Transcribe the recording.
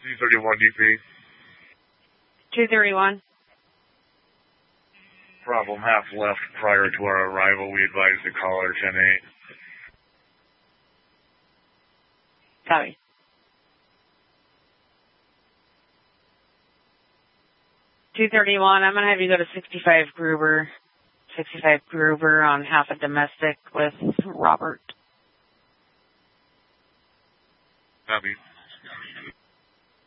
231 DP. 231. Problem half left prior to our arrival. We advise the caller 10-8. Copy. I'm going to have you go to 65 Gruber. 65 Gruber on half a domestic with Robert. Copy.